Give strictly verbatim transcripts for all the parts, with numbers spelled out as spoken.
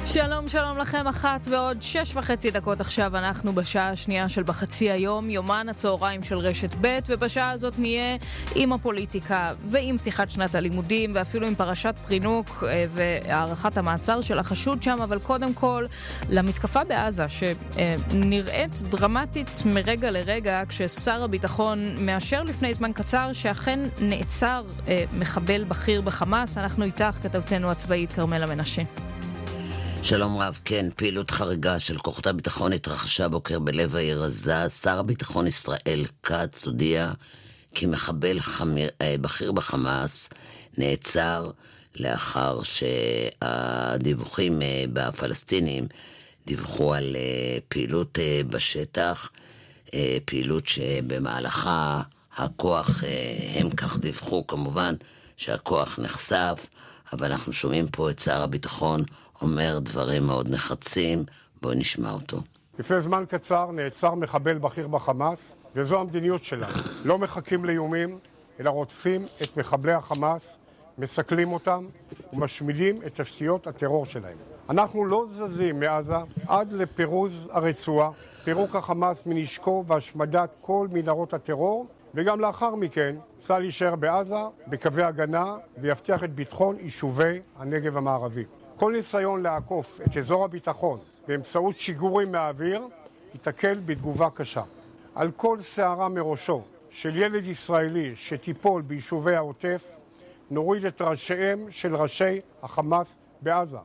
שלום, שלום לכם, אחת ועוד שש וחצי דקות עכשיו. אנחנו בשעה השנייה של בחצי היום, יומן הצהריים של רשת ב', ובשעה הזאת נהיה עם הפוליטיקה ועם פתיחת שנת הלימודים ואפילו עם פרשת פרינוק והערכת המעצר של החשוד שם. אבל קודם כל למתקפה בעזה שנראית דרמטית מרגע לרגע, כששר הביטחון מאשר לפני זמן קצר שאכן נעצר מחבל בכיר בחמאס. אנחנו איתך, כתבתנו הצבאית כרמלה מנשה. שלום רב, כן, פעילות חריגה של כוחות הביטחון התרחשה בוקר בלב העיר עזה. שר הביטחון ישראל כץ הודיע כי מחבל חמיר, בכיר בחמאס נעצר לאחר שהדיווחים בפלסטינים דיווחו על פעילות בשטח, פעילות שבמהלכה הכוח, הם כך דיווחו כמובן שהכוח נחשף, אבל אנחנו שומעים פה את שר הביטחון אומר דברים מאוד נחרצים. בואו נשמע אותו. לפני זמן קצר נעצר מחבל בכיר בחמאס, וזו המדיניות שלנו. לא מחכים לאיומים, אלא רודפים את מחבלי החמאס, מסכלים אותם ומשמידים את תשתיות הטרור שלהם. אנחנו לא זזים מעזה עד לפירוז הרצועה, פירוק החמאס מנשקו והשמדת כל מנהרות הטרור, וגם לאחר מכן צה"ל יישאר בעזה בקווי הגנה ויבטיח את ביטחון יישובי הנגב המערבי. כל ניסיון לעקוף את אזור הביטחון באמצעות שיגורים מהאוויר ייתקל בתגובה קשה. על כל שערה מראשו של ילד ישראלי שטיפול ביישובי העוטף נוריד את ראשיהם של ראשי החמאס בעזה.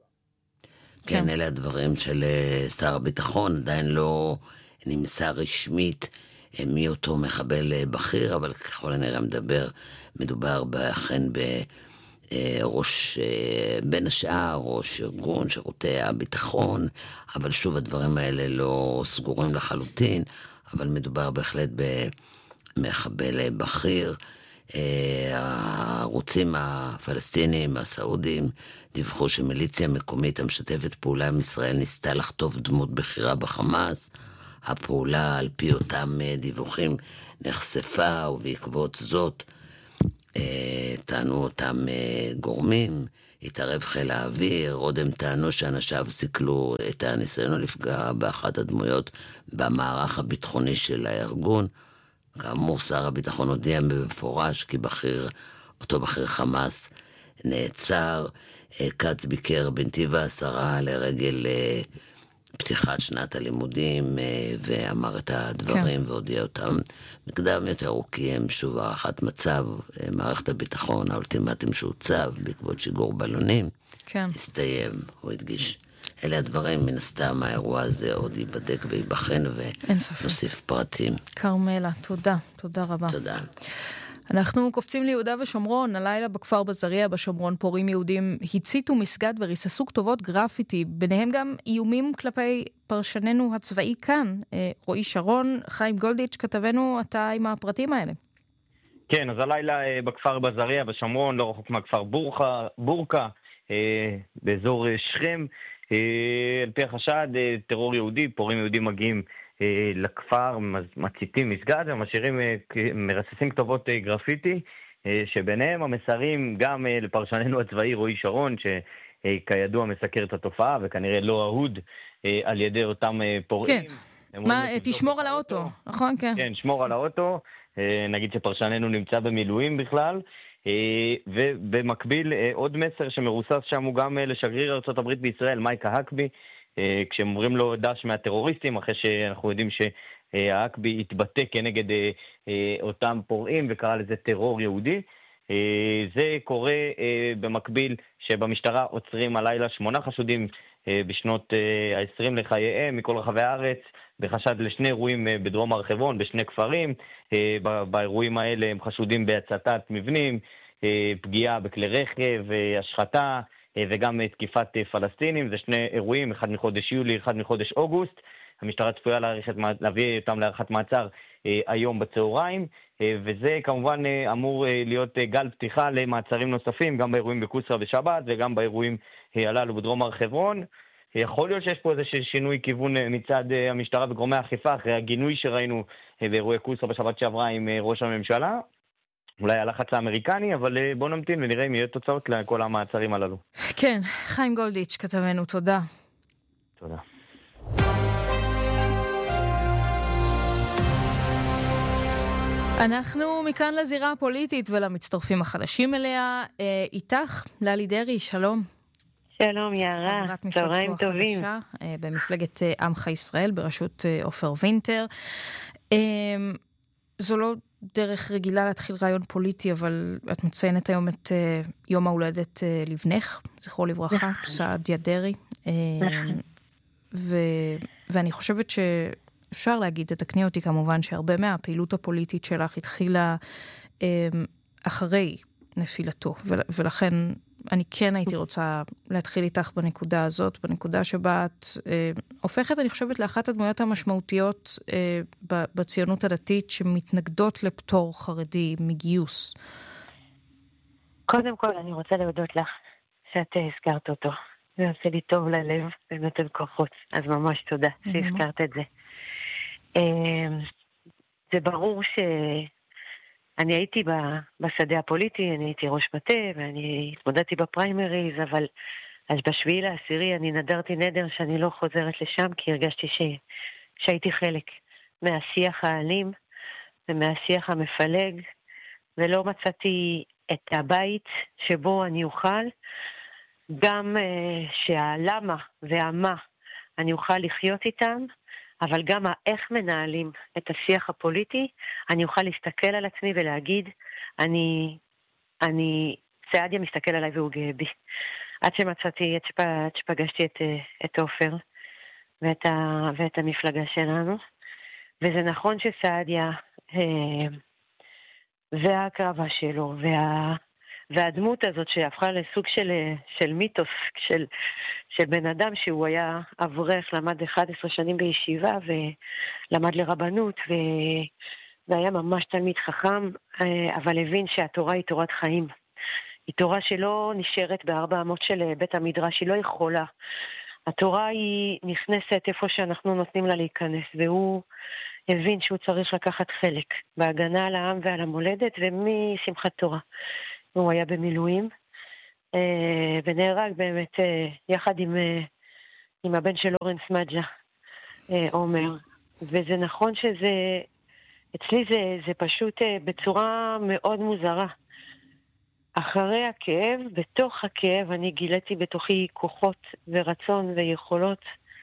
כן, אלה הדברים של שר הביטחון. עדיין לא נמצא רשמית מי אותו מחבל בכיר, אבל ככל הנראה מדבר, מדובר אכן בראש, בין השאר, ראש ארגון שירותי הביטחון, אבל שוב הדברים האלה לא סגורים לחלוטין, אבל מדובר בהחלט במחבל בכיר. הערוצים הפלסטינים, הסעודים, דיווחו שמיליציה מקומית המשתפת פעולה עם ישראל ניסתה לחטוף דמות בכירה בחמאס. הפעולה על פי אותם דיווחים נחשפה, ובעקבות זאת טענו אותם גורמים, התערב חיל האוויר. עוד הם טענו שאנשיו סיכלו את הניסיון לפגוע באחת הדמויות במערך הביטחוני של הארגון. כאמור, שר הביטחון הודיע במפורש כי בכיר, אותו בכיר חמאס נעצר. כץ ביקר בנתיב העשרה לרגל פתיחת שנת הלימודים ואמר את הדברים, כן. והודיע אותם מקדם יותר. הוא קיים שוב הערכת מצב, מערכת הביטחון, האולטימטים שהוצב בעקבות שיגור בלונים, כן. הסתיים. הוא הדגיש, אלה הדברים, מן הסתם האירוע הזה עוד ייבדק ויבחן ונוסיף פרטים. כרמלה, תודה, תודה רבה. תודה. אנחנו קופצים ליהודה ושומרון. הלילה בכפר בזריה בשומרון פורעים יהודים הציתו מסגד וריססו כתובות גרפיטי, ביניהם גם איומים כלפי פרשננו הצבאי כאן, רועי שרון. חיים גולדיץ' כתבנו, אתה עם הפרטים האלה. כן, אז הלילה בכפר בזריה בשומרון, לא רחוק מהכפר בורקה, בורקה באזור שכם, על פי החשד טרור יהודי, פורעים יהודים מגיעים לכפר, מציתים מסגד ומשאירים, מרססים כתובות גרפיטי, שביניהם המסרים גם לפרשננו הצבאי רועי שרון, שכידוע מסקר את התופעה וכנראה לא אהוד על ידי אותם פורעים. כן, מה, תשמור על האוטו, נכון? כן. כן, שמור על האוטו. נגיד שפרשננו נמצא במילואים בכלל, ובמקביל עוד מסר שמרוסס שם הוא גם לשגריר ארצות הברית בישראל, מייקה הקבי, כשהם אומרים לו דש מהטרוריסטים, אחרי שאנחנו יודעים שהאקבי התבטא כנגד אותם פורעים וקרא לזה טרור יהודי. זה קורה במקביל שבמשטרה עוצרים הלילה שמונה חשודים בשנות ה-עשרים לחייהם מכל רחבי הארץ, בחשד לשני אירועים בדרום הר חברון, בשני כפרים. באירועים האלה הם חשודים בהצתת מבנים, פגיעה בכלי רכב, השחתה, וגם תקיפת פלסטינים. זה שני אירועים, אחד מחודש יולי, אחד מחודש אוגוסט. המשטרה צפויה להביא אותם להארכת מעצר היום בצהריים, וזה כמובן אמור להיות גל פתיחה למעצרים נוספים, גם באירועים בקוסרה בשבת וגם באירועים הללו בדרום הר חברון. יכול להיות שיש פה איזה שינוי כיוון מצד המשטרה וגורמי האכיפה, אחרי הגינוי שראינו באירועי קוסרה בשבת שעברה עם ראש הממשלה. אולי הלחץ האמריקני, אבל בואו נמתין ונראה אם יהיו תוצאות לכל המעצרים הללו. כן, חיים גולדיץ', כתבנו, תודה. תודה. אנחנו מכאן לזירה הפוליטית ולמצטרפים החדשים אליה. איתך, ללי דרי, שלום. שלום יערה, צהריים טובים. חדשה, במפלגת עמך ישראל, בראשות עופר וינטר. זו לא דרך רגילה להתחיל רעיון פוליטי, אבל את מציינת היום את יום ההולדת לבנך, זכרו לברכה, סעדיה דרי. ואני חושבת ש... אפשר להגיד, תתקני אותי כמובן, שהרבה מהפעילות הפוליטית שלך התחילה אה, אחרי נפילתו, ולכן אני כן הייתי רוצה להתחיל איתך בנקודה הזאת, בנקודה שבה את אה, הופכת, אני חושבת, לאחת הדמויות המשמעותיות אה, בציונות הדתית, שמתנגדות לפטור חרדי מגיוס. קודם כל, אני רוצה להודות לך שאת הזכרת אותו. זה עושה לי טוב ללב, ונותן כוחות, אז ממש תודה שהזכרת את זה. זה ברור שאני הייתי בשדה הפוליטי, אני הייתי ראש מטה ואני התמודדתי בפריימריז, אבל אז בשביעי לעשירי אני נדרתי נדר שאני לא חוזרת לשם, כי הרגשתי ש... שהייתי חלק מהשיח האלים ומהשיח המפלג, ולא מצאתי את הבית שבו אני אוכל גם uh, שהלמה והמה אני אוכל לחיות איתם, אבל גם איך מנהלים את השיח הפוליטי, אני אוכל להסתכל על עצמי ולהגיד, אני, אני, סעדיה מסתכל עליי והוא גאה בי. עד שמצאתי, עד, שפ, עד שפגשתי את, את עופר ואת, ה, ואת המפלגה שלנו. וזה נכון שסעדיה, אה, וההקרבה שלו, וה... והדמות הזאת שהפכה לסוג של, של מיתוס, של, של בן אדם שהוא היה אברך, למד אחת עשרה שנים בישיבה ולמד לרבנות ו, והיה ממש תלמיד חכם, אבל הבין שהתורה היא תורת חיים. היא תורה שלא נשארת בארבע אמות של בית המדרש, היא לא יכולה. התורה היא נכנסת איפה שאנחנו נותנים לה להיכנס, והוא הבין שהוא צריך לקחת חלק בהגנה על העם ועל המולדת, ומשמחת תורה. הוא היה במילואים, ונהרג באמת יחד עם, עם הבן של אורנס מג'ה, עומר. וזה נכון שזה, אצלי זה, זה פשוט בצורה מאוד מוזרה. אחרי הכאב, בתוך הכאב, אני גיליתי בתוכי כוחות ורצון ויכולות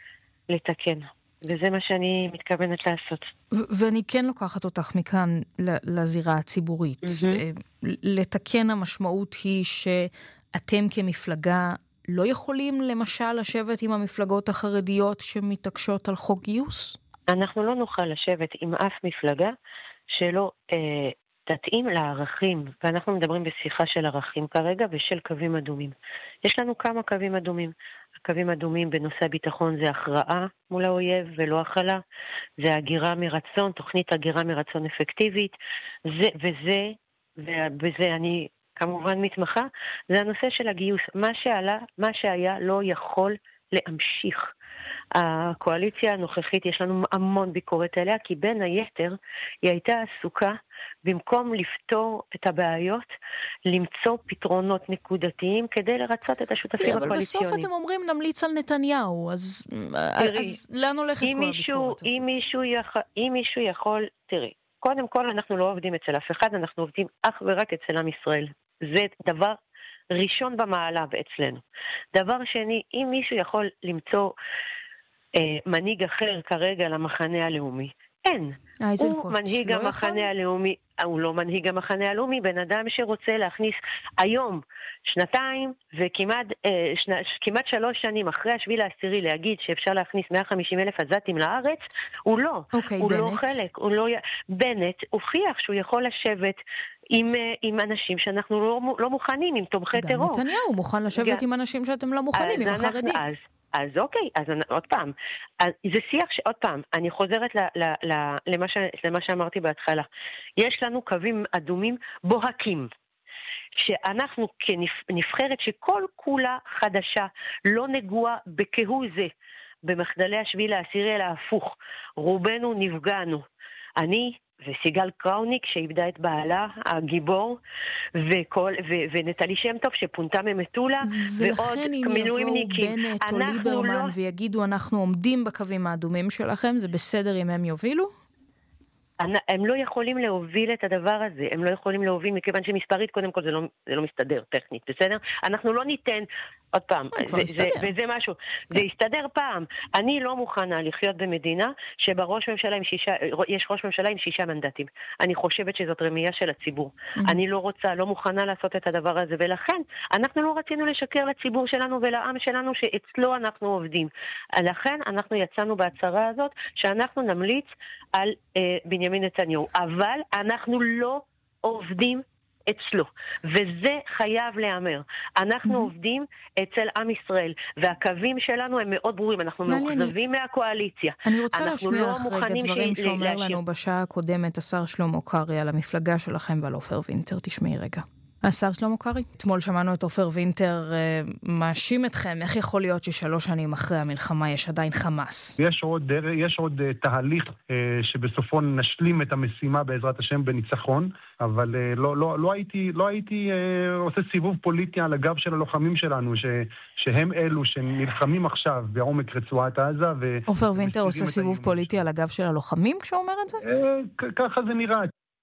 לתקן. וזה מה שאני מתכוונת לעשות. ו- ואני כן לוקחת אותך מכאן לזירה הציבורית. Mm-hmm. לתקן המשמעות היא שאתם כמפלגה לא יכולים למשל לשבת עם המפלגות החרדיות שמתעקשות על חוק גיוס? אנחנו לא נוכל לשבת עם אף מפלגה שלא אה, תתאים לערכים, ואנחנו מדברים בשיחה של ערכים כרגע ושל קווים אדומים. יש לנו כמה קווים אדומים. הקווים אדומים בנושא הביטחון זה הכרעה מול האויב ולא הכלה, זה הגירה מרצון, תוכנית הגירה מרצון אפקטיבית, זה, וזה, ובזה אני כמובן מתמחה, זה הנושא של הגיוס. מה שעלה, מה שהיה לא יכול להמשיך. הקואליציה הנוכחית, יש לנו המון ביקורת עליה, כי בין היתר היא הייתה עסוקה, במקום לפתור את הבעיות, למצוא פתרונות נקודתיים כדי לרצות את השותפים אבל הקואליציוניים. בסוף אתם אומרים נמליץ על נתניהו, אז, תראי, אז לאן הולכת כל הביקורת הזאת? אם מישהו, יכול, אם מישהו יכול, תראי, קודם כל אנחנו לא עובדים אצל אף אחד, אנחנו עובדים אך ורק אצל עם ישראל. זה דבר ראשון במעלה אצלנו. דבר שני, אם מישהו יכול למצוא אה, מנהיג אחר כרגע למחנה הלאומי, אין. הוא מנהיג לא המחנה יכול? הלאומי, הוא לא מנהיג המחנה הלאומי, בן אדם שרוצה להכניס היום, שנתיים וכמעט אה, שנה, כמעט שלוש שנים אחרי השביל העשירי להגיד שאפשר להכניס מאה וחמישים אלף עזתים לארץ, הוא לא. אוקיי, הוא בנט. לא חלק. הוא לא... בנט הוכיח שהוא יכול לשבת עם, עם אנשים שאנחנו לא, לא מוכנים, עם תומכי גם טרור. גם נתניהו מוכן לשבת גם... עם אנשים שאתם לא מוכנים, עם אנחנו, החרדים. אז, אז אוקיי, אז עוד פעם, אז זה שיח שעוד פעם, אני חוזרת ל, ל, ל, למה, ש, למה שאמרתי בהתחלה. יש לנו קווים אדומים בוהקים, שאנחנו כנבחרת שכל כולה חדשה, לא נגוע בכהוא זה, במחדלי השביל העשירי אלא הפוך. רובנו נפגענו. אני וסיגל קראוניק שאיבדה את בעלה, הגיבור, וכל, ו, ונטלי שם טוב שפונתה ממטולה, ולכן אם יבואו בנט או ליברמן לא... ויגידו אנחנו עומדים בקווים האדומים שלכם, זה בסדר אם הם יובילו? הם לא יכולים להוביל את הדבר הזה, הם לא יכולים להוביל, מכיוון שמספרית קודם כל זה לא, זה לא מסתדר טכנית, בסדר? אנחנו לא ניתן, עוד פעם, זה, זה, וזה משהו, זה יסתדר פעם. אני לא מוכנה לחיות במדינה שבה ראש ממשלה עם שישה, יש ראש ממשלה עם שישה מנדטים. אני חושבת שזאת רמייה של הציבור. אני לא רוצה, לא מוכנה לעשות את הדבר הזה, ולכן אנחנו לא רצינו לשקר לציבור שלנו ולעם שלנו שאצלו אנחנו עובדים. לכן אנחנו יצאנו בהצהרה הזאת שאנחנו נמליץ על אה, בנימין נתניהו, אבל אנחנו לא עובדים אצלו, וזה חייב להיאמר. אנחנו mm-hmm. עובדים אצל עם ישראל, והקווים שלנו הם מאוד ברורים, אנחנו מאוכזבים מהקואליציה. אני רוצה להשמיע לך רגע דברים ש... שאומר להשאיר. לנו בשעה הקודמת השר שלמה קרעי על המפלגה שלכם ועל עופר וינטר. תשמעי רגע. השר שלמה קרעי, אתמול שמענו את עופר וינטר אה, מאשים אתכם, איך יכול להיות ששלוש שנים אחרי המלחמה יש עדיין חמאס? יש עוד, יש עוד uh, תהליך uh, שבסופו נשלים את המשימה בעזרת השם בניצחון, אבל uh, לא, לא, לא הייתי, לא הייתי uh, עושה סיבוב פוליטי על הגב של הלוחמים שלנו, ש, שהם אלו שנלחמים עכשיו בעומק רצועת עזה. ו- עופר וינטר עושה סיבוב פוליטי על הגב של הלוחמים כשהוא אומר את זה? Uh, ככה זה נראה.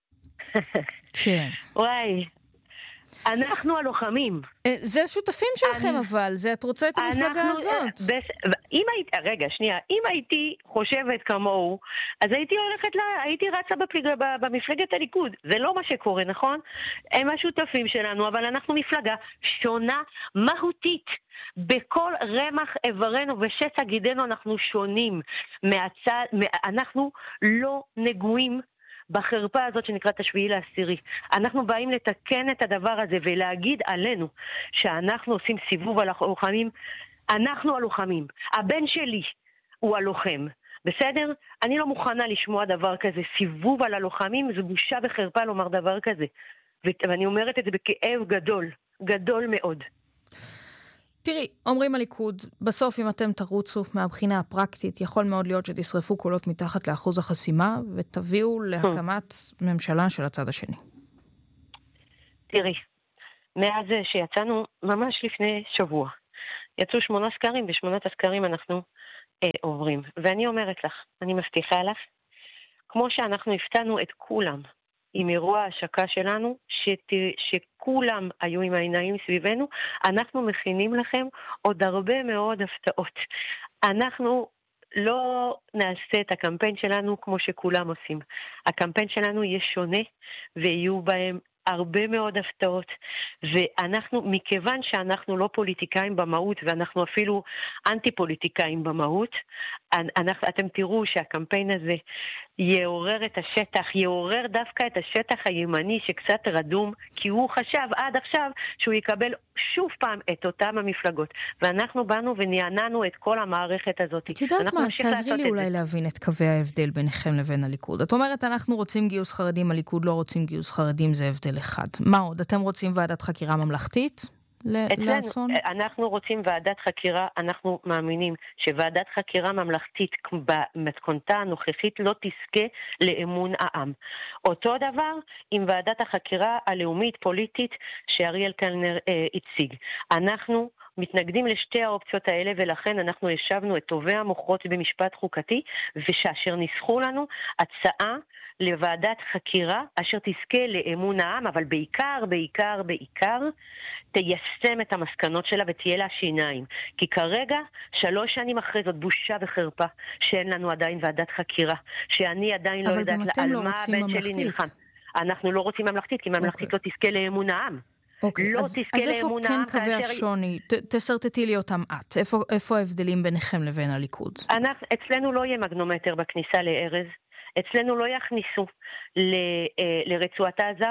כן. וואי. אנחנו הלוחמים. זה השותפים שלכם אבל, זה את רוצה את המפלגה הזאת. אם הייתי, רגע, שנייה, אם הייתי חושבת כמוהו, אז הייתי הולכת לה, הייתי רצה במפלגת הליכוד. זה לא מה שקורה, נכון? הם השותפים שלנו, אבל אנחנו מפלגה שונה מהותית. בכל רמח איברנו ושסע גידנו אנחנו שונים מהצד, אנחנו לא נגועים בחרפה הזאת שנקראת השביעי לעשירי. אנחנו באים לתקן את הדבר הזה ולהגיד עלינו שאנחנו עושים סיבוב על הלוחמים. אנחנו הלוחמים. הבן שלי הוא הלוחם. בסדר? אני לא מוכנה לשמוע דבר כזה. סיבוב על הלוחמים זה בושה וחרפה לומר דבר כזה. ואני אומרת את זה בכאב גדול. גדול מאוד. תראי, אומרים הליכוד, בסוף אם אתם תרוצו מהבחינה הפרקטית, יכול מאוד להיות שתשרפו קולות מתחת לאחוז החסימה, ותביאו להקמת ממשלה של הצד השני. תראי, מאז שיצאנו ממש לפני שבוע, יצאו שמונה סקרים, בשמונת הסקרים אנחנו אה, עוברים. ואני אומרת לך, אני מבטיחה לך, כמו שאנחנו הפתענו את כולם, עם אירוע ההשקה שלנו, שת... שכולם היו עם העיניים סביבנו, אנחנו מכינים לכם עוד הרבה מאוד הפתעות. אנחנו לא נעשה את הקמפיין שלנו כמו שכולם עושים. הקמפיין שלנו יהיה שונה, ויהיו בהם הרבה מאוד הפתעות, ואנחנו, מכיוון שאנחנו לא פוליטיקאים במהות, ואנחנו אפילו אנטי-פוליטיקאים במהות, אנחנו, אתם תראו שהקמפיין הזה יעורר את השטח, יעורר דווקא את השטח הימני שקצת רדום, כי הוא חשב עד עכשיו שהוא יקבל שוב פעם את אותם המפלגות, ואנחנו באנו ונעננו את כל המערכת הזאת. את יודעת מה, אז תעזרי לי אולי להבין את קווי ההבדל ביניכם לבין הליכוד. את אומרת, אנחנו רוצים גיוס חרדים, הליכוד לא רוצים גיוס חרדים, זה הבדל אחד. מה עוד? אתם רוצים ועדת חקירה ממלכתית? לאסון? אנחנו רוצים ועדת חקירה, אנחנו מאמינים שוועדת חקירה ממלכתית במתכונתה הנוכחית לא תזכה לאמון העם. אותו דבר עם ועדת החקירה הלאומית פוליטית שאריאל קלנר אה, הציג. אנחנו מתנגדים לשתי האופציות האלה, ולכן אנחנו ישבנו את טובי המוחות במשפט חוקתי, ושאשר ניסחו לנו הצעה לוועדת חקירה אשר תזכה לאמון העם, אבל בעיקר, בעיקר, בעיקר תיישם את המסקנות שלה ותהיה לה שיניים. כי כרגע, שלוש שנים אחרי זאת בושה וחרפה שאין לנו עדיין ועדת חקירה, שאני עדיין לא יודעת על מה הבן שלי נלחם. אנחנו לא רוצים ממלכתית, כי ממלכתית לא תזכה לאמון העם. אוקיי, לא אז, אז איפה כן קווי השוני? ת, תסרטטי לי אותם את. איפה, איפה ההבדלים ביניכם לבין הליכוד? אנחנו, אצלנו לא יהיה מגנומטר בכניסה לארז. אצלנו לא יכניסו ל, אה, לרצועת עזה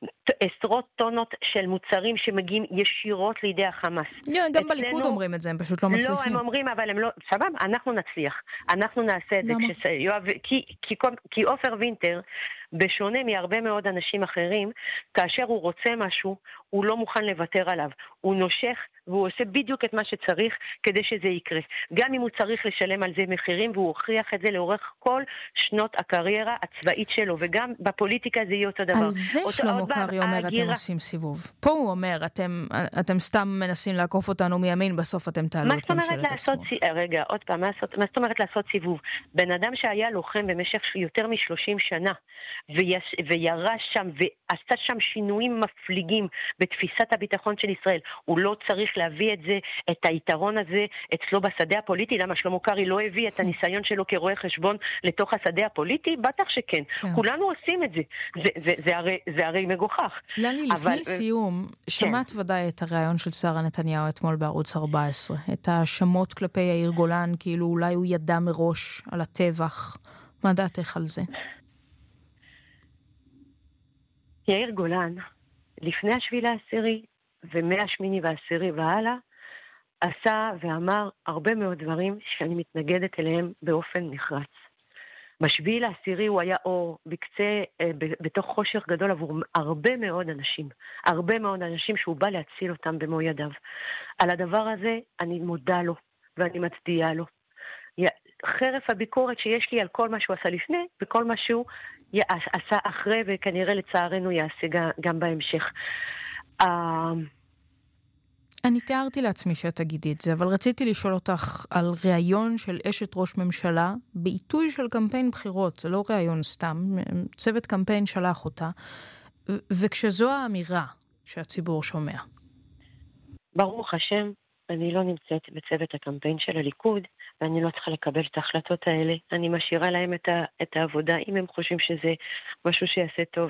עשרות טונות של מוצרים שמגיעים ישירות לידי החמאס. גם אצלנו, בליכוד אומרים את זה, הם פשוט לא מצליחים. לא, הם אומרים, אבל הם לא, סבב, אנחנו נצליח. אנחנו נעשה את זה. כשיואב, כי, כי, כי עופר וינטר בשונה מהרבה מאוד אנשים אחרים, כאשר הוא רוצה משהו, הוא לא מוכן לוותר עליו. הוא נושך והוא עושה בדיוק את מה שצריך כדי שזה יקרה. גם אם הוא צריך לשלם על זה מחירים, והוא הוכיח את זה לאורך כל שנות הקריירה הצבאית שלו, וגם בפוליטיקה זה יהיה אותו דבר. על זה שלמה קרעי אומר, הגירה... אתם עושים סיבוב. פה הוא אומר, אתם, אתם סתם מנסים לעקוף אותנו מימין, בסוף אתם תעלו את ממשלת השמאל. רגע, עוד פעם, מה זאת אומרת לעשות סיבוב? בן אדם שהיה לוחם במשך יותר מ-שלושים שנה, ויש, וירש שם, ועשה שם שינויים מפליגים בתפיסת הביטחון של ישראל, הוא לא צריך להביא את זה, את היתרון הזה, אצלו בשדה הפוליטי. למה שלמה קרעי לא הביא את הניסיון שלו כרואה חשבון לתוך השדה הפוליטי? בטח שכן. כן. כולנו עושים את זה. זה, זה, זה, הרי, זה הרי מגוחך. ללי, אבל... לפני סיום, שמעת כן. ודאי את הרעיון של שרה נתניהו אתמול בערוץ ארבע עשרה. את השמות כלפי יאיר גולן, כאילו אולי הוא ידע מראש על הטבח. מה דעתך על זה? יאיר גולן, לפני השביעי לעשירי, ומהשמיני והעשירי והלאה, עשה ואמר הרבה מאוד דברים שאני מתנגדת אליהם באופן נחרץ. בשביעי לעשירי הוא היה אור בקצה, בתוך חושך גדול עבור הרבה מאוד אנשים. הרבה מאוד אנשים שהוא בא להציל אותם במו ידיו. על הדבר הזה אני מודה לו, ואני מצדיעה לו. חרף הביקורת שיש לי על כל מה שהוא עשה לפני, וכל מה שהוא עשה אחרי, וכנראה לצערנו יעשה גם בהמשך. אני תיארתי לעצמי שאת תגידי את זה, אבל רציתי לשאול אותך על ראיון של אשת ראש ממשלה, בעיתוי של קמפיין בחירות, זה לא ראיון סתם, צוות קמפיין שלח אותה, וכשזו האמירה שהציבור שומע. ברוך השם, אני לא נמצאת בצוות הקמפיין של הליכוד, ואני לא צריכה לקבל את ההחלטות האלה. אני משאירה להם את, ה, את העבודה, אם הם חושבים שזה משהו שיעשה טוב,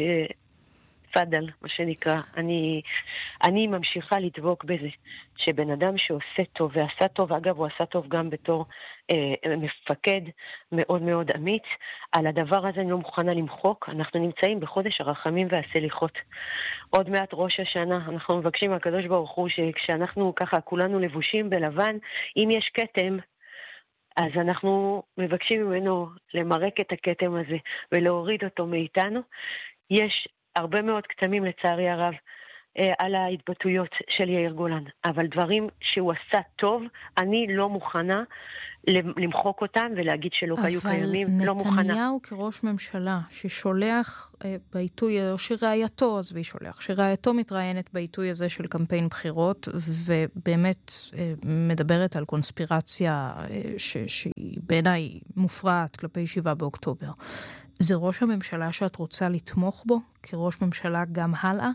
שפדל, מה שנקרא. אני, אני ממשיכה לדבוק בזה, שבן אדם שעושה טוב, ועשה טוב, אגב, הוא עשה טוב גם בתור אה, מפקד מאוד מאוד אמיץ, על הדבר הזה אני לא מוכנה למחוק. אנחנו נמצאים בחודש הרחמים והסליחות. עוד מעט ראש השנה, אנחנו מבקשים מהקדוש ברוך הוא שכשאנחנו ככה כולנו לבושים בלבן, אם יש כתם, אז אנחנו מבקשים ממנו למרק את הכתם הזה ולהוריד אותו מאיתנו. יש הרבה מאוד כתמים לצערי הרב אה, על ההתבטאויות של יאיר גולן, אבל דברים שהוא עשה טוב, אני לא מוכנה למחוק אותם ולהגיד שלא היו קיימים, לא מוכנה. אבל נתניהו כראש ממשלה ששולח אה, בעיתוי, או שרעייתו, אז והיא שולח, שרעייתו מתראיינת בעיתוי הזה של קמפיין בחירות, ובאמת אה, מדברת על קונספירציה אה, ש, שהיא בעיניי מופרעת כלפי שבעה באוקטובר. זה ראש הממשלה שאת רוצה לתמוך בו כראש ממשלה גם הלאה?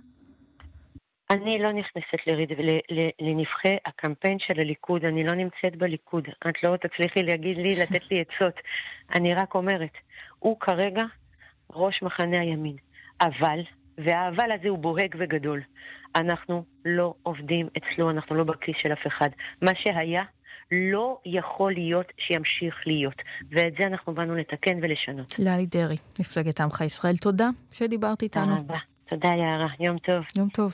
אני לא נכנסת לריד, לנבחי הקמפיין של הליכוד, אני לא נמצאת בליכוד. את לא תצליחי להגיד לי, לתת לי עצות. אני רק אומרת, הוא כרגע ראש מחנה הימין. אבל, והאבל הזה הוא בוהג וגדול. אנחנו לא עובדים אצלו, אנחנו לא בכיס של אף אחד. מה שהיה לא יכול להיות שימשיך להיות. ואת זה אנחנו באנו לתקן ולשנות. ללי דרעי, מפלגת עמך ישראל, תודה שדיברת איתנו. תודה, תודה יערה, יום טוב. יום טוב.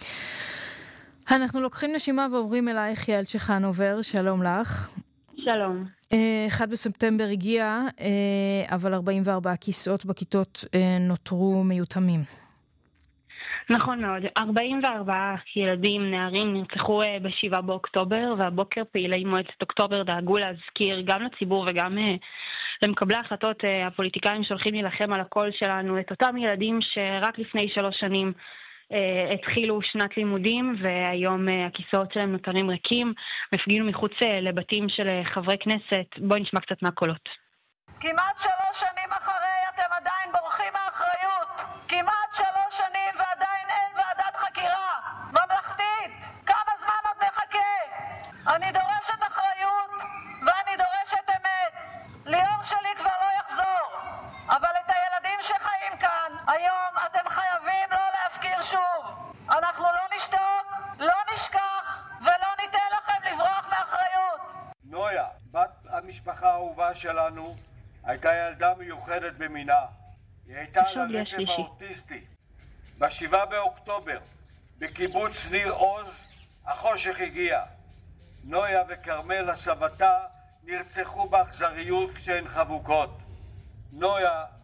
אנחנו לוקחים נשימה ועוברים אלייך יעל צ'חנובר, שלום לך. שלום. אחד בספטמבר הגיע, אבל ארבעים וארבעה כיסאות בכיתות נותרו מיותמים. נכון מאוד. ארבעים וארבעה ילדים, נערים, נרצחו בשבעה באוקטובר, והבוקר פעילי מועצת אוקטובר דאגו להזכיר גם לציבור וגם למקבלי ההחלטות הפוליטיקאים שהולכים להילחם על הקול שלנו, את אותם ילדים שרק לפני שלוש שנים התחילו שנת לימודים, והיום הכיסאות שלהם נותרים ריקים, מפגינו מחוץ לבתים של חברי כנסת. בואי נשמע קצת מהקולות. כמעט שלוש שנים אחרי אתם עדיין בורחים מאחריות. כמעט שלוש שנים ועדיין אין ועדת חקירה ממלכתית. כמה זמן עוד נחכה? אני דורשת אחריות ואני דורשת אמת. ליאור שלי כבר לא יחזור, אבל את הילדים שחיים כאן היום אתם חייבים לא להפקיר שוב. אנחנו לא נשתוק, לא נשכח ולא ניתן לכם לברוח מאחריות. נויה, בת המשפחה האהובה שלנו, הייתה ילדה מיוחדת במינה. היא הייתה על הרצף האוטיסטי. בשבעה באוקטובר, בקיבוץ ניר עוז, החושך הגיע. נויה וקרמל הסבתה נרצחו באכזריות כשהן חבוקות. נויה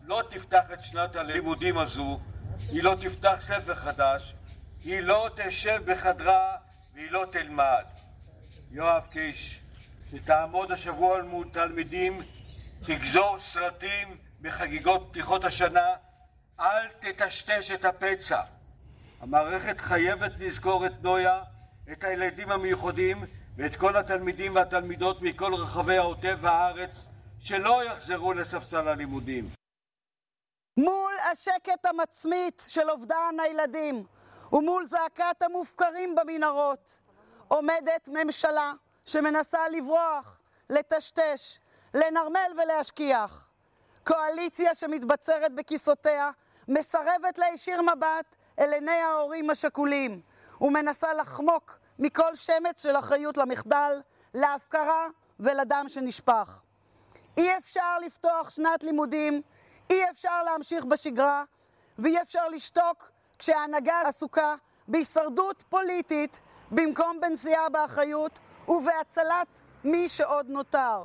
לא תפתח את שנת הלימודים הזו, היא לא תפתח ספר חדש, היא לא תשב בחדרה והיא לא תלמד. יואב קיש, שתעמוד השבוע מול תלמידים, תגזור סרטים בחגיגות פתיחות השנה, אל תטשטש את הפצע. המערכת חייבת לזכור את נויה, את הילדים המיוחדים ואת כל התלמידים והתלמידות מכל רחבי העוטף והארץ שלא יחזרו לספסל הלימודים. מול השקט המצמית של אובדן הילדים ומול זעקת המופקרים במנהרות עומדת ממשלה שמנסה לברוח, לטשטש, לנרמל ולהשכיח. קואליציה שמתבצרת בכיסותיה מסרבת להישיר מבט אל עיני ההורים השכולים ומנסה לחמוק מכל שמץ של אחריות למחדל, להפקרה ולדם שנשפך. אי אפשר לפתוח שנת לימודים, אי אפשר להמשיך בשגרה ואי אפשר לשתוק כשההנהגה עסוקה בהישרדות פוליטית במקום בנשיאה באחריות ובהצלת מי שעוד נותר.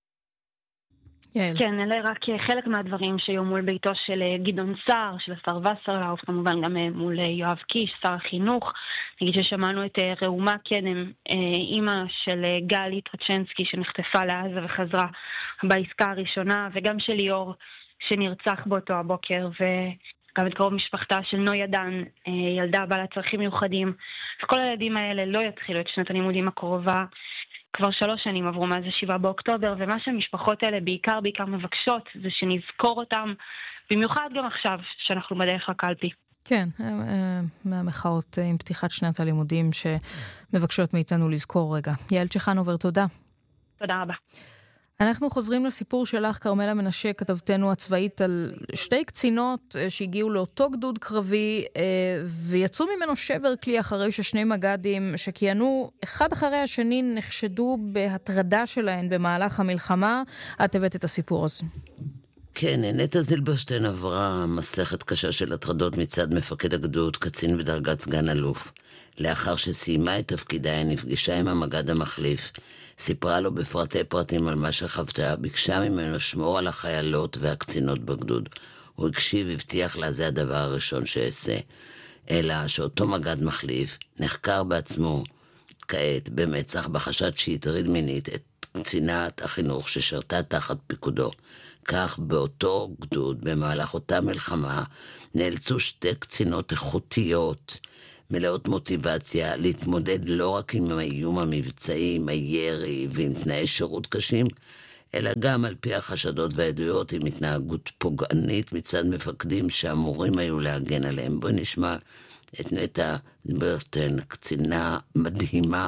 כן, אלה רק חלק מהדברים שהיו מול ביתו של גדעון סער, של השר וסרלאוף, כמובן גם מול יואב קיש, שר החינוך. נגיד ששמענו את ראומה קדם, אימא של גלי טרצ'נסקי שנחטפה לעזה וחזרה בעסקה הראשונה, וגם של ליאור שנרצח באותו הבוקר, וגם את קרוב משפחתה של נויה דן, ילדה בעלת צרכים מיוחדים. וכל הילדים האלה לא יתחילו את שנת הלימודים הקרובה. כבר שלוש שנים עברו מאז השבעה באוקטובר, ומה שהמשפחות האלה בעיקר בעיקר מבקשות זה שנזכור אותם, במיוחד גם עכשיו שאנחנו בדרך לקלפי. כן, מהמחאות עם פתיחת שנת הלימודים שמבקשות מאיתנו לזכור רגע. יעל צ'חנובר, תודה. תודה רבה. אנחנו חוזרים לסיפור שלך, כרמלה מנשה, כתבתנו הצבאית, על שתי קצינות שהגיעו לאותו גדוד קרבי ויצאו ממנו שבר כלי אחרי ששני מג"דים שכיהנו אחד אחרי השני נחשדו בהטרדה שלהן במהלך המלחמה. את הבאת את הסיפור הזה. כן, נטע זילברשטיין עברה מסכת קשה של הטרדות מצד מפקד הגדוד, קצין בדרגת סגן אלוף. לאחר שסיימה את תפקידה, היא נפגשה עם המג"ד המחליף, סיפרה לו בפרטי פרטים על מה שחוותה, ביקשה ממנו שמור על החיילות והקצינות בגדוד. הוא הקשיב, הבטיח לה, זה הדבר הראשון שעשה. אלא שאותו מג"ד מחליף נחקר בעצמו כעת במצח בחשד שהטריד מינית את קצינת החינוך ששרתה תחת פיקודו. כך באותו גדוד, במהלך אותה מלחמה, נאלצו שתי קצינות איכותיות, מלאות מוטיבציה, להתמודד לא רק עם האיום המבצעי, עם הירי ועם תנאי שירות קשים, אלא גם על פי החשדות והעדויות עם התנהגות פוגענית מצד מפקדים שאמורים היו להגן עליהם. בואי נשמע את נטע זילברשטיין, קצינה מדהימה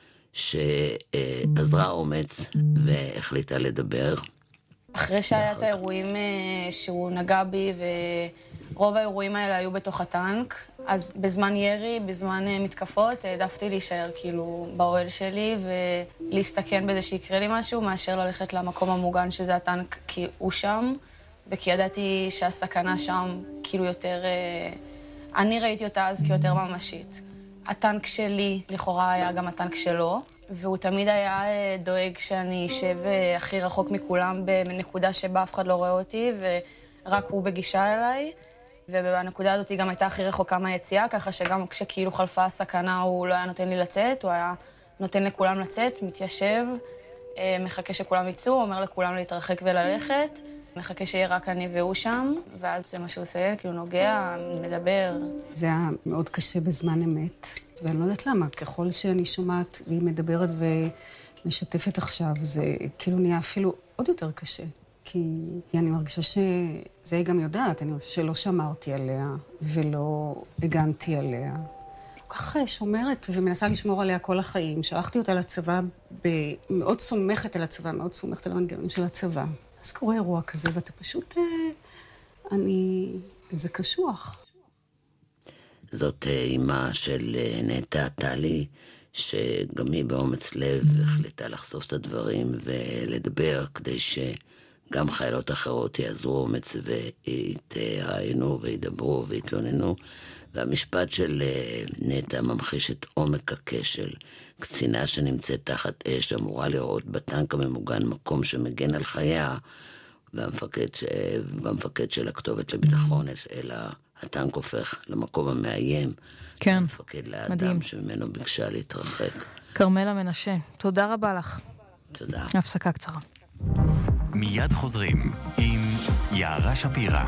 שעזרה אומץ והחליטה לדבר. אחרי שהיה את האירועים שהוא נגע בי, ורוב האירועים האלה היו בתוך הטנק, אז בזמן ירי, בזמן מתקפות, העדפתי להישאר כאילו באוהל שלי ולהסתכן בזה שיקרה לי משהו, מאשר ללכת למקום המוגן שזה הטנק, כי הוא שם, וכי ידעתי שהסכנה שם כאילו יותר... אני ראיתי אותה אז כיותר ממשית. הטנק שלי לכאורה היה גם הטנק שלו, והוא תמיד היה דואג שאני אשב הכי רחוק מכולם בנקודה שבה אף אחד לא רואה אותי, ורק הוא בגישה אליי. ובנקודה הזאת היא גם הייתה הכי רחוקה מהיציאה, ככה שגם כשכאילו חלפה הסכנה הוא לא היה נותן לי לצאת, הוא היה נותן לכולם לצאת, מתיישב, מחכה שכולם יצאו, אומר לכולם להתרחק וללכת, מחכה שיהיה רק אני והוא שם, ואז זה מה שהוא עושה, כאילו נוגע, מדבר. זה היה מאוד קשה בזמן אמת, ואני לא יודעת למה, ככל שאני שומעת והיא מדברת ומשתפת עכשיו, זה כאילו נהיה אפילו עוד יותר קשה. כי אני מרגישה שזה היא גם יודעת, אני חושבת שלא שמרתי עליה ולא הגנתי עליה. כל כך שומרת ומנסה לשמור עליה כל החיים. שלחתי אותה לצבא, מאוד סומכת על הצבא, מאוד סומכת על המנגנונים של הצבא. אז קורה אירוע כזה, ואתה פשוט, אני, זה קשוח. זאת אימה של נטע טלי, שגם היא באומץ לב החליטה לחשוף את הדברים ולדבר, כדי שגם חיילות אחרות יעזרו אומץ ויתראיינו וידברו ויתלוננו. והמשפט של נטע ממחיש את עומק הכשל. קצינה שנמצאת תחת אש אמורה לראות בטנק הממוגן מקום שמגן על חייה, והמפקד, ש... והמפקד של הכתובת לביטחון, אלא הטנק הופך למקום המאיים. כן, המפקד לאדם מדהים. שממנו ביקשה להתרחק. קרמלה מנשה, תודה רבה לך. תודה. הפסקה קצרה. מיד חוזרים עם יערה שפירא.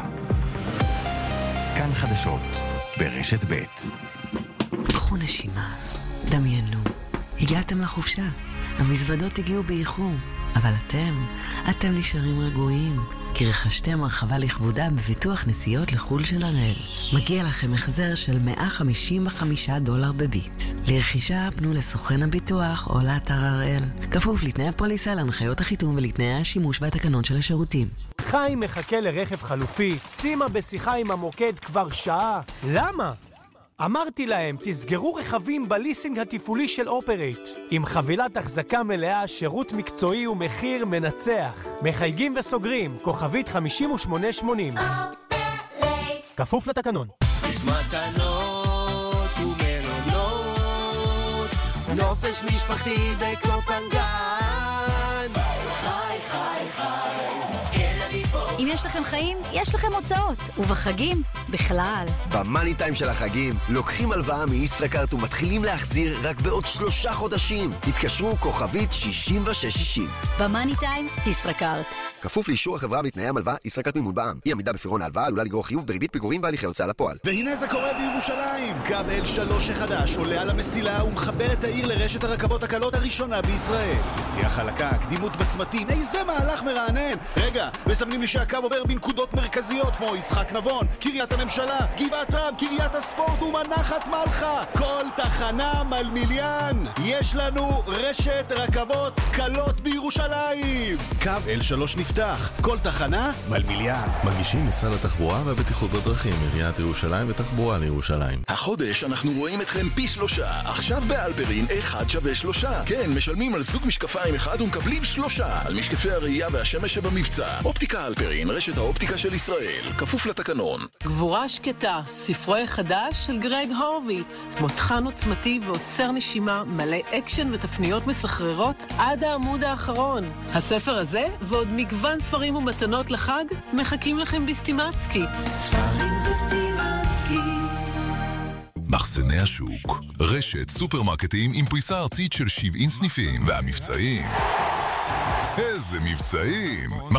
כאן חדשות ברשת ב'. קחו נשימה, דמיינו, הגעתם לחופשה, המזוודות הגיעו באיחור, אבל אתם, אתם נשארים רגועים, כי רכשתם הרחבה לכבודה בביטוח נסיעות לחול של הראל. מגיע לכם החזר של מאה חמישים וחמישה דולר בביט. לרכישה פנו לסוכן הביטוח או לאתר הראל. כפוף לתנאי הפוליסה, להנחיות החיתום ולתנאי השימוש והתקנון של השירותים. חיים מחכה לרכב חלופי, שימה בשיחה עם המוקד כבר שעה. למה? אמרתי להם, תסגרו רכבים בליסינג התפעולי של אופרייט. עם חבילת החזקה מלאה, שירות מקצועי ומחיר מנצח. מחייגים וסוגרים, כוכבית חמישים ושמונה שמונים. כפוף לתקנון. יש מתנות ומלונות, נופש משפחתי בקלופנגן. חי, חי, חי, כן אני פה. אם יש לכם חיים, יש לכם הוצאות, ובחגים, בכלל. במאני טיים של החגים, לוקחים הלוואה מישראכרט ומתחילים להחזיר רק בעוד שלושה חודשים. התקשרו כוכבית שישים ושש שישים. במאני טיים, ישראכרט. כפוף לאישור החברה ולתנאי המלווה, ישראכרט מימון בע"מ. אי עמידה בפירעון ההלוואה עלולה לגרור חיוב בריבית פיגורים והליכי הוצאה לפועל. והנה זה קורה בירושלים. קו אל שלוש החדש עולה על המסילה ומחבר את העיר לרשת הרכבות הקלות הראשונה בישראל. נסיעה חלקה, קדימות בצמתים, איזה מהלך מרענן. רגע, מסמנים לי שהקו עובר בנקודות מרכזיות כמו יצחק נבון, קריית הממשלה, גבעת רם, קריית הספורט ומנחת מלחה. כל תחנה מלמיליאן. יש לנו רשת רכבות קלות בירושלים. קו אל שלוש נפתח, כל תחנה מלמיליאן. מגישים משרד התחבורה והבטיחות בדרכים, עיריית ירושלים ותחבורה לירושלים. החודש אנחנו רואים אתכם פי שלושה. עכשיו באלפרין אחד שווה שלושה. כן, משלמים על זוג משקפיים אחד ומקבלים שלושה. על משקפי הראייה והשמש שבמבצע. אופטיקה אלפרין, רשת האופטיקה של ישראל. כפוף לתקנון. גבורה שקטה, ספרו החדש של גרג הורוביץ. מותחן עוצמתי ועוצר נשימה, מלא אקשן ותפניות מסחררות עד העמוד האחרון. הספר הזה ועוד מגוון ספרים ומתנות לחג מחכים לכם בסטימצקי. ספרים זה סטימצקי. מחסני השוק, רשת סופרמרקטים עם פריסה ארצית של שבעים סניפים, והמבצעים, איזה מבצעים!